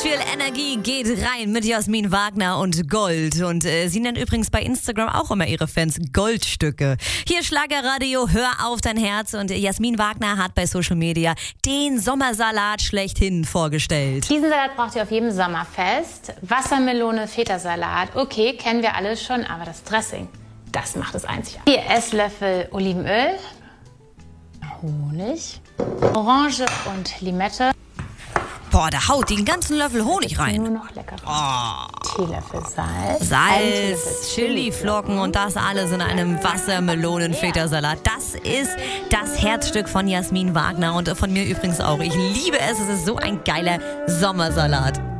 viel Energie geht rein mit Jasmin Wagner und Gold. Und sie nennt übrigens bei Instagram auch immer ihre Fans Goldstücke. Hier Schlagerradio, hör auf dein Herz. Und Jasmin Wagner hat bei Social Media den Sommersalat schlechthin vorgestellt. Diesen Salat braucht ihr auf jedem Sommerfest. Wassermelone, Feta-Salat. Okay, kennen wir alle schon, aber das Dressing, das macht es einzigartig. 4 Esslöffel Olivenöl, Honig, Orange und Limette. Boah, da haut den ganzen Löffel Honig rein. Nur noch lecker. Teelöffel Salz. Salz, Chiliflocken und das alles in einem Wassermelonen-Feta-Salat. Das ist das Herzstück von Jasmin Wagner und von mir übrigens auch. Ich liebe es. Es ist so ein geiler Sommersalat.